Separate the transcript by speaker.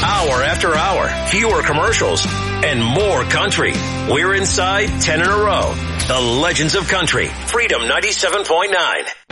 Speaker 1: Hour after hour, fewer commercials, and more country. We're inside 10 in a row. The Legends of Country. Freedom 97.9.